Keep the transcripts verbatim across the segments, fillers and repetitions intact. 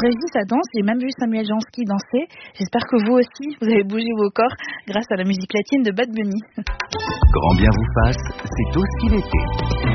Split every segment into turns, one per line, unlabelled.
régie, ça danse. J'ai même vu Samuel Jansky danser. J'espère que vous aussi, vous avez bougé vos corps grâce à la musique latine de Bad Bunny.
Grand bien vous fasse, c'est aussi l'été.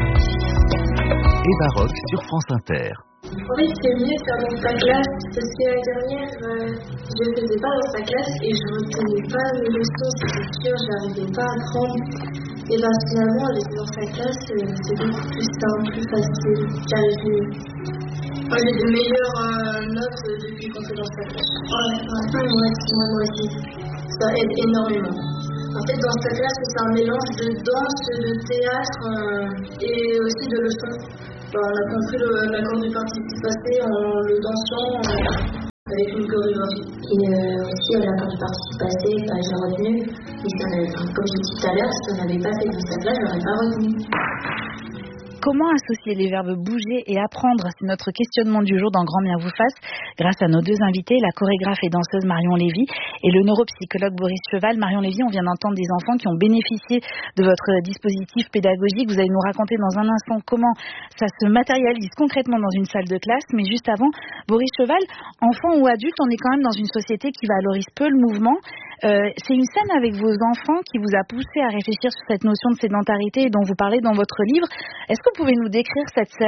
Eva Rock sur France Inter.
En fait, c'est mieux de faire dans sa classe, parce que l'année dernière, euh, je ne faisais pas dans sa classe et je ne retenais pas mes leçons, c'était sûr, je n'arrivais pas à apprendre. Et bien finalement, avec dans sa classe, euh, c'est beaucoup plus simple, plus facile, j'arrive mieux. Moi, j'ai de meilleures euh, notes depuis qu'on fait dans sa classe. Ouais, ouais, moi aussi, moi aussi. Ça aide énormément. En fait, dans sa classe, c'est un mélange de danse, de théâtre euh, et aussi de leçons. Enfin, on a compris le, l'accord du participe passé en le dansant euh, avec une chorégraphie.
Et euh, aussi, à l'accord du participe passé, bah, j'ai retenu. Et ça, enfin, comme j'ai dit tout à l'heure, si on n'avait pas fait dans sa classe, je n'aurais pas retenu.
Comment associer les verbes bouger et apprendre? C'est notre questionnement du jour dans Grand bien vous fasse, grâce à nos deux invités, la chorégraphe et danseuse Marion Lévy et le neuropsychologue Boris Cheval. Marion Lévy, on vient d'entendre des enfants qui ont bénéficié de votre dispositif pédagogique. Vous allez nous raconter dans un instant comment ça se matérialise concrètement dans une salle de classe. Mais juste avant, Boris Cheval, enfant ou adulte, on est quand même dans une société qui valorise peu le mouvement. Euh, c'est une scène avec vos enfants qui vous a poussé à réfléchir sur cette notion de sédentarité dont vous parlez dans votre livre. Est-ce que vous pouvez nous décrire cette scène ?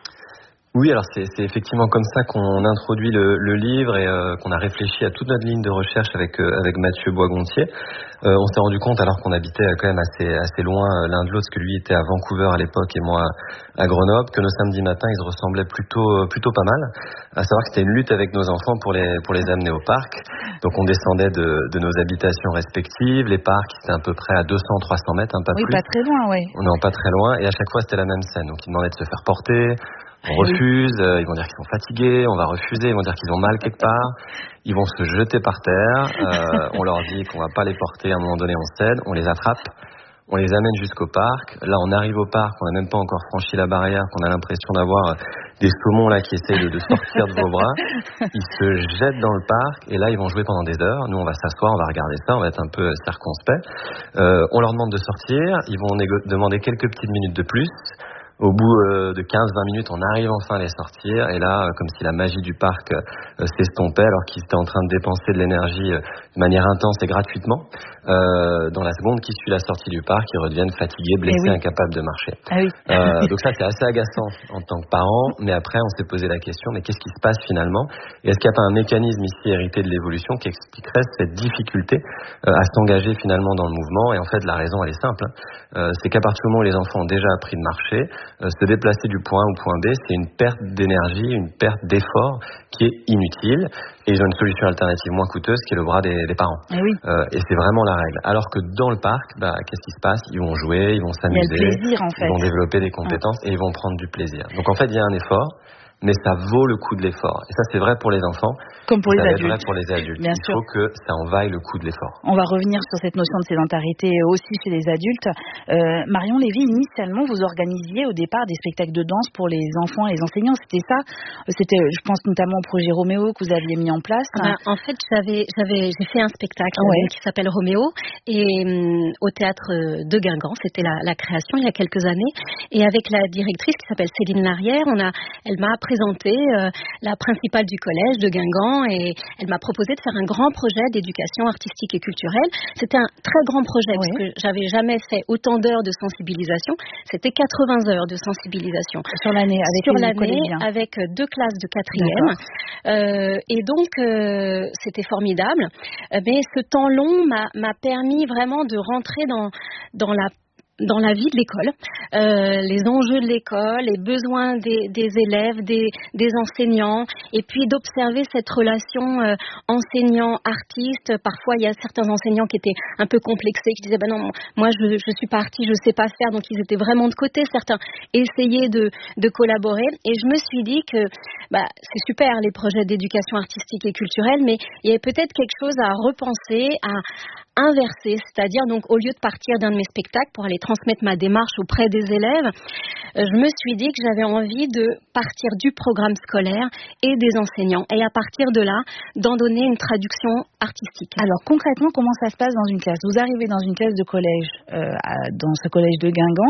Oui, alors c'est, c'est effectivement comme ça qu'on introduit le, le livre et euh, qu'on a réfléchi à toute notre ligne de recherche avec euh, avec Mathieu Boisgontier. Euh, on s'est rendu compte, alors qu'on habitait quand même assez assez loin euh, l'un de l'autre, parce que lui était à Vancouver à l'époque et moi à Grenoble, que nos samedis matins ils se ressemblaient plutôt plutôt pas mal. À savoir que c'était une lutte avec nos enfants pour les pour les amener au parc. Donc on descendait de de nos habitations respectives, les parcs c'était à peu près à deux cents trois cents mètres, hein, pas
oui,
plus.
Oui, pas très loin, oui.
Non, pas très loin, et à chaque fois c'était la même scène. Donc ils demandaient de se faire porter. On refuse, euh, ils vont dire qu'ils sont fatigués, on va refuser, ils vont dire qu'ils ont mal quelque part, ils vont se jeter par terre, euh, on leur dit qu'on va pas les porter, à un moment donné on cède, on les attrape, on les amène jusqu'au parc. Là on arrive au parc, on n'a même pas encore franchi la barrière, qu'on a l'impression d'avoir des saumons là qui essayent de, de sortir de vos bras. Ils se jettent dans le parc et là ils vont jouer pendant des heures. Nous on va s'asseoir, on va regarder ça, on va être un peu circonspect. Euh, on leur demande de sortir, ils vont négo- demander quelques petites minutes de plus. Au bout euh, de quinze vingt minutes, on arrive enfin à les sortir. Et là, euh, comme si la magie du parc euh, s'estompait, alors qu'ils étaient en train de dépenser de l'énergie euh, de manière intense et gratuitement, euh, dans la seconde qui suit la sortie du parc, ils redeviennent fatigués, blessés, oui. incapables de marcher.
Ah oui.
euh, donc ça, c'est assez agaçant en tant que parent. Mais après, on s'est posé la question, mais qu'est-ce qui se passe finalement? Et est-ce qu'il n'y a pas un mécanisme ici hérité de l'évolution qui expliquerait cette difficulté euh, à s'engager finalement dans le mouvement? Et en fait, la raison, elle est simple. Hein. Euh, c'est qu'à partir du moment où les enfants ont déjà appris de marcher, Euh, se déplacer du point A au point B, c'est une perte d'énergie, une perte d'effort qui est inutile. Et ils ont une solution alternative moins coûteuse qui est le bras des, des parents.
Et, oui.
euh, et c'est vraiment la règle. Alors que dans le parc, bah, qu'est-ce qui se passe? Ils vont jouer, ils vont s'amuser,
il y a le plaisir, en fait.
Ils vont développer des compétences ouais. et ils vont prendre du plaisir. Donc en fait, il y a un effort, mais ça vaut le coup de l'effort. Et ça, c'est vrai pour les enfants.
Comme pour les
adultes.
adultes.
C'est vrai pour les adultes.
Bien
Il
sûr.
faut que ça en vaille le coup de l'effort.
On va revenir sur cette notion de sédentarité aussi chez les adultes. Euh, Marion Lévy, initialement, vous organisiez au départ des spectacles de danse pour les enfants et les enseignants. C'était ça? C'était, je pense notamment au projet Roméo que vous aviez mis en place.
Ben, en fait, j'avais, j'avais, j'ai fait un spectacle
ouais.
qui s'appelle Roméo et um, au théâtre de Guingamp. C'était la, la création il y a quelques années. Et avec la directrice qui s'appelle Céline Larrière, on a, elle m'a présenté euh, la principale du collège de Guingamp et elle m'a proposé de faire un grand projet d'éducation artistique et culturelle. C'était un très grand projet oui. parce que j'avais jamais fait autant d'heures de sensibilisation. C'était quatre-vingts heures de sensibilisation.
Sur l'année, avec
Sur l'année, avec deux classes de quatrième. Euh, et donc, euh, c'était formidable. Mais ce temps long m'a, m'a permis vraiment de rentrer dans, dans la dans la vie de l'école, euh, les enjeux de l'école, les besoins des, des élèves, des, des enseignants, et puis d'observer cette relation euh, enseignant-artiste. Parfois, il y a certains enseignants qui étaient un peu complexés, qui disaient ben non, moi je je suis pas artiste, je sais pas faire, donc ils étaient vraiment de côté. Certains essayaient de de collaborer, et je me suis dit que bah c'est super les projets d'éducation artistique et culturelle, mais il y avait peut-être quelque chose à repenser, à inverser, c'est-à-dire donc au lieu de partir d'un de mes spectacles pour aller transmettre ma démarche auprès des élèves, je me suis dit que j'avais envie de partir du programme scolaire et des enseignants et à partir de là d'en donner une traduction artistique.
Alors concrètement, comment ça se passe dans une classe? Vous arrivez dans une classe de collège, euh, dans ce collège de Guingamp.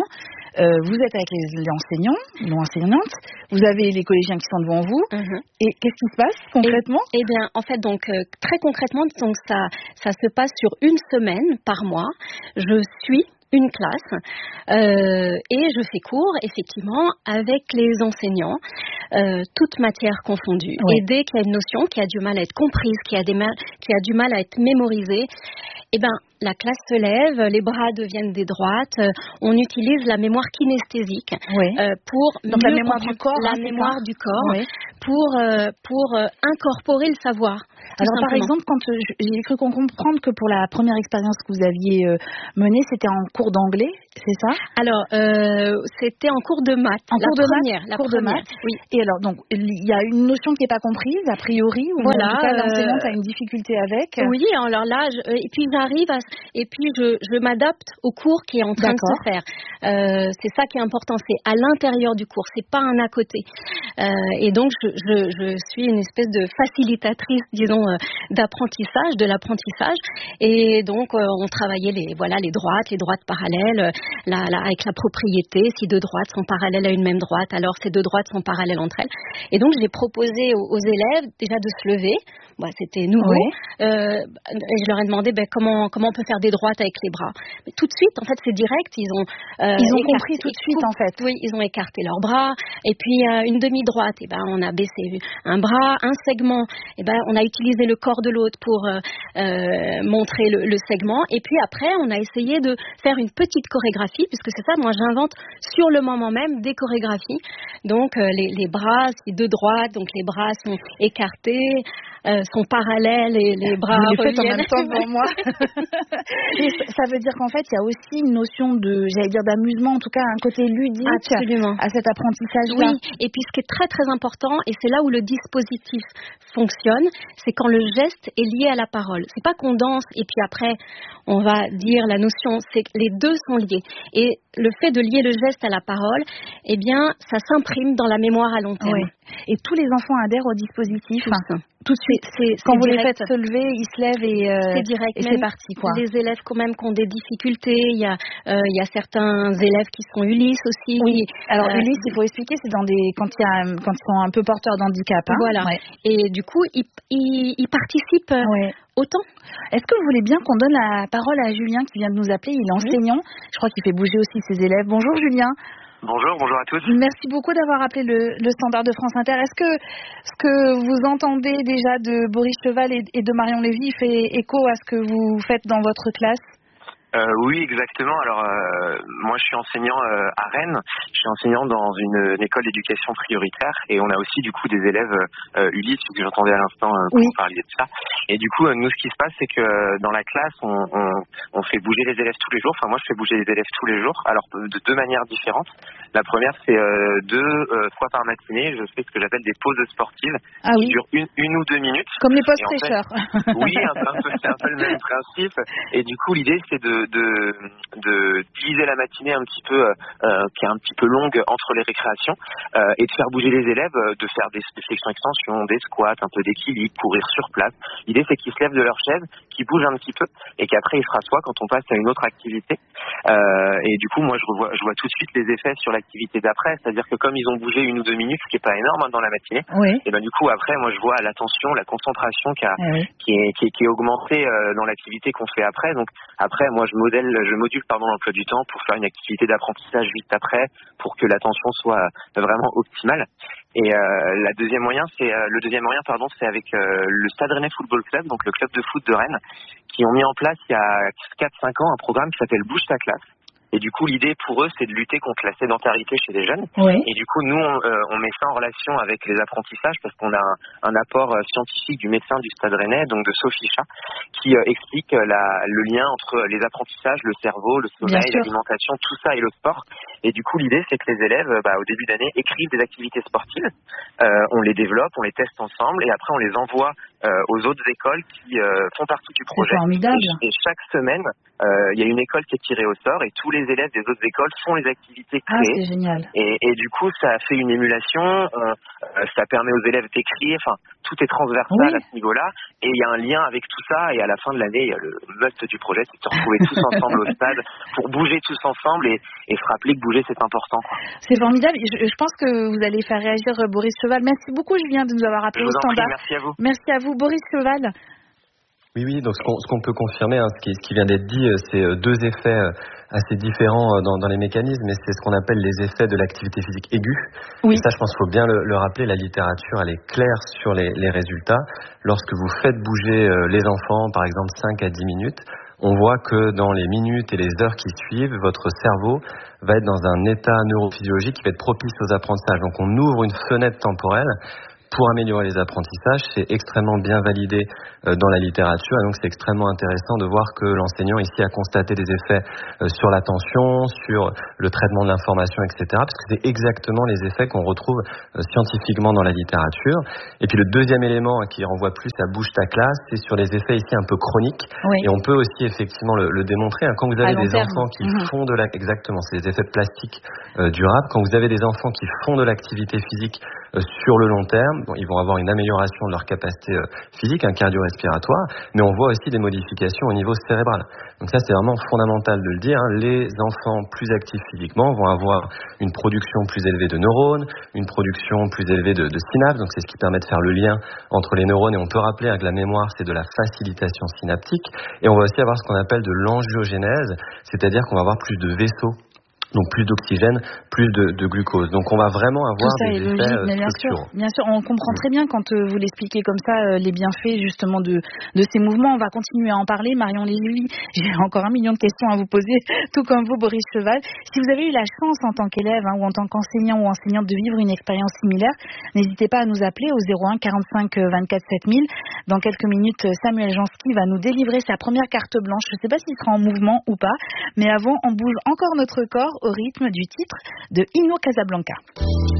euh, vous êtes avec les, les enseignants, les enseignantes, vous avez les collégiens qui sont devant vous, mmh. et qu'est-ce qui se passe concrètement ?
Eh bien, en fait, donc euh, très concrètement, donc ça, ça se passe sur une semaine par mois. Je suis une classe euh, et je fais cours effectivement avec les enseignants, euh, toutes matières confondues. Oui. Et dès qu'il y a une notion qui a du mal à être comprise, qui a, des mal, qui a du mal à être mémorisée, eh ben la classe se lève, les bras deviennent des droites, euh, on utilise la mémoire kinesthésique
oui.
euh, pour
donc la mémoire du corps,
la
hein,
mémoire
ça
du corps
oui.
pour euh, pour euh, incorporer le savoir.
Alors
simplement.
Par exemple, quand euh, j'ai cru comprendre que pour la première expérience que vous aviez euh, menée, c'était en cours d'anglais, c'est ça ?
Alors euh, c'était en cours de maths.
En
la
cours de
première,
maths,
la
cours
première.
de maths. Oui. Et alors donc il y a une notion qui n'est pas comprise a priori, ou
voilà,
en tout cas l'enseignante
euh...
a une difficulté avec.
Oui, alors là, je, et puis j'arrive à, et puis je, je m'adapte au cours qui est en train
D'accord.
de se faire. Euh, c'est ça qui est important, c'est à l'intérieur du cours, c'est pas un à côté. Euh, et donc je, je, je suis une espèce de facilitatrice, disons, euh, d'apprentissage, de l'apprentissage. Et donc euh, on travaillait les, voilà, les droites, les droites parallèles, la, la, avec la propriété. Si deux droites sont parallèles à une même droite, alors ces deux droites sont parallèles entre elles. Et donc j'ai proposé aux, aux élèves déjà de se lever. Bah, c'était nouveau.
Oui.
Euh, et je leur ai demandé ben, comment comment on peut faire des droites avec les bras. Mais tout de suite, en fait, c'est direct. Ils ont
euh, ils ont écarté, compris tout de suite, en fait.
Oui, ils ont écarté leurs bras. Et puis euh, une demi-droite, et ben on a baissé un bras, un segment. Et ben on a utilisé le corps de l'autre pour euh, euh, montrer le, le segment. Et puis après, on a essayé de faire une petite chorégraphie, puisque c'est ça. Moi, j'invente sur le moment même des chorégraphies. Donc euh, les, les bras, c'est deux droites, donc les bras sont écartés. Euh, sont parallèles et les bras
vous les
reviennent.
Faites en même temps devant moi. Et ça veut dire qu'en fait, il y a aussi une notion de, j'allais dire d'amusement, en tout cas un côté ludique.
Absolument.
À cet apprentissage-là.
Oui, et puis ce qui est très très important, et c'est là où le dispositif fonctionne, c'est quand le geste est lié à la parole. C'est pas qu'on danse et puis après on va dire la notion, c'est que les deux sont liés. Et le fait de lier le geste à la parole, eh bien, ça s'imprime dans la mémoire à long terme.
Oui. Et tous les enfants adhèrent au dispositif.
Tout,
tout de suite.
C'est,
quand
c'est
vous
direct.
les faites se lever, ils se lèvent et, euh,
c'est direct.
et
même
c'est parti, quoi.
Les élèves quand même qui ont des difficultés, il y a, euh, il y a certains élèves qui sont Ulysse aussi.
Oui.
Qui,
Alors
euh,
Ulysse, il faut expliquer, c'est dans des quand il y a quand ils sont un peu porteurs d'handicap. Hein.
Voilà.
Ouais.
Et du coup, ils, ils, ils participent.
Ouais.
Autant.
Est-ce que vous voulez bien qu'on donne la parole à Julien qui vient de nous appeler? Il est enseignant. Oui. Je crois qu'il fait bouger aussi ses élèves. Bonjour Julien.
Bonjour, bonjour à tous.
Merci beaucoup d'avoir appelé le, le standard de France Inter. Est-ce que ce que vous entendez déjà de Boris Cheval et, et de Marion Lévy fait écho à ce que vous faites dans votre classe?
Euh, oui, exactement. Alors, euh, moi, je suis enseignant euh, à Rennes. Je suis enseignant dans une, une école d'éducation prioritaire, et on a aussi du coup des élèves euh, Ulysse, que j'entendais à l'instant euh, quand
oui.
vous parliez de ça. Et du coup, euh, nous, ce qui se passe, c'est que euh, dans la classe, on, on, on fait bouger les élèves tous les jours. Enfin, moi, je fais bouger les élèves tous les jours. Alors, de deux manières différentes. La première, c'est euh, deux euh, fois par matinée, je fais ce que j'appelle des pauses sportives
ah,
qui
oui.
durent une, une ou deux minutes.
Comme les pauses fraîcheurs.
En fait, oui, un, un peu, c'est un peu le même principe. Et du coup, l'idée, c'est de de, de diviser la matinée un petit peu, euh, qui est un petit peu longue entre les récréations, euh, et de faire bouger les élèves, de faire des, des flexions-extensions, des squats, un peu d'équilibre, courir sur place. L'idée, c'est qu'ils se lèvent de leur chaise, qu'ils bougent un petit peu, et qu'après ils se rassoient quand on passe à une autre activité. Euh, et du coup, moi, je revois, je vois tout de suite les effets sur l'activité d'après, c'est-à-dire que comme ils ont bougé une ou deux minutes, ce qui est pas énorme hein, dans la matinée,
oui.
et ben du coup après, moi, je vois l'attention, la concentration qui, a,
oui.
qui, est, qui, est, qui est augmentée euh, dans l'activité qu'on fait après. Donc après, moi, je modèle, je module pardon l'emploi du temps pour faire une activité d'apprentissage vite après, pour que l'attention soit vraiment optimale. Et euh, la deuxième moyen, c'est euh, le deuxième moyen, pardon, c'est avec euh, le Stade Rennais Football Club, donc le club de foot de Rennes, qui ont mis en place il y a quatre cinq ans un programme qui s'appelle Bouge ta classe. Et du coup, l'idée pour eux, c'est de lutter contre la sédentarité chez les jeunes.
Oui.
Et du coup, nous, on, euh, on met ça en relation avec les apprentissages parce qu'on a un, un apport euh, scientifique du médecin du Stade Rennais, donc de Sophie Chat, qui euh, explique euh, la, le lien entre les apprentissages, le cerveau, le sommeil, l'alimentation, tout ça et le sport. Et du coup, l'idée, c'est que les élèves, bah, au début d'année, écrivent des activités sportives. Euh, on les développe, on les teste ensemble, et après, on les envoie euh, aux autres écoles qui euh, font partie du projet.
C'est formidable.
Et, et chaque semaine, euh, il y a une école qui est tirée au sort et tous les élèves des autres écoles font les activités
Ah,
créées.
c'est génial.
Et, et du coup, ça fait une émulation, euh, euh, ça permet aux élèves d'écrire, enfin, tout est transversal
Oui.
à ce niveau-là. Et il y a un lien avec tout ça. Et à la fin de l'année, il y a le must du projet, c'est de se retrouver tous ensemble au stade pour bouger tous ensemble et, et se rappeler que bouger, c'est important, quoi.
C'est formidable. Je, je pense que vous allez faire réagir Boris Cheval. Merci beaucoup, Julien, de nous avoir appelé
Je
au
vous en prie,
standard.
merci à vous.
Merci à vous, Boris Cheval.
Oui, oui, donc ce qu'on, ce qu'on peut confirmer, hein, ce, qui, ce qui vient d'être dit, c'est deux effets assez différents dans, dans les mécanismes, et c'est ce qu'on appelle les effets de l'activité physique aiguë.
Oui.
Et ça, je pense qu'il faut bien le, le rappeler, la littérature, elle est claire sur les, les résultats. Lorsque vous faites bouger les enfants, par exemple cinq à dix minutes, on voit que dans les minutes et les heures qui suivent, votre cerveau va être dans un état neurophysiologique qui va être propice aux apprentissages. Donc on ouvre une fenêtre temporelle pour améliorer les apprentissages. C'est extrêmement bien validé euh, dans la littérature, et donc c'est extrêmement intéressant de voir que l'enseignant ici a constaté des effets euh, sur l'attention, sur le traitement de l'information, et cetera, parce que c'est exactement les effets qu'on retrouve euh, scientifiquement dans la littérature. Et puis le deuxième élément hein, qui renvoie plus à bouge ta classe, c'est sur les effets ici un peu chroniques,
Oui.
et on peut aussi effectivement le, le démontrer. Hein, quand vous avez
À long
des
terme.
enfants qui
Mmh.
font de la... Exactement, c'est les effets de plastique euh, durables. Quand vous avez des enfants qui font de l'activité physique euh, sur le long terme, bon, ils vont avoir une amélioration de leur capacité euh, physique, un cardio-respiratoire, mais on voit aussi des modifications au niveau cérébral. Donc ça, c'est vraiment fondamental de le dire. Hein. Les enfants plus actifs physiquement vont avoir une production plus élevée de neurones, une production plus élevée de, de synapses, donc c'est ce qui permet de faire le lien entre les neurones, et on peut rappeler hein, que la mémoire, c'est de la facilitation synaptique, et on va aussi avoir ce qu'on appelle de l'angiogénèse, c'est-à-dire qu'on va avoir plus de vaisseaux, donc plus d'oxygène, plus de, de glucose. Donc on va vraiment avoir
Tout ça
des
est
effets
logique,
euh,
mais bien sûr,
structuraux.
bien sûr, on comprend très bien quand euh, vous l'expliquez comme ça, euh, les bienfaits justement de, de ces mouvements. On va continuer à en parler. Marion Lévy, j'ai encore un million de questions à vous poser, tout comme vous, Boris Cheval. Si vous avez eu la chance en tant qu'élève hein, ou en tant qu'enseignant ou enseignante de vivre une expérience similaire, n'hésitez pas à nous appeler au zéro un quarante-cinq vingt-quatre sept mille. Dans quelques minutes, Samuel Jansky va nous délivrer sa première carte blanche. Je ne sais pas s'il sera en mouvement ou pas, mais avant, on bouge encore notre corps au rythme du titre de Inno Casablanca.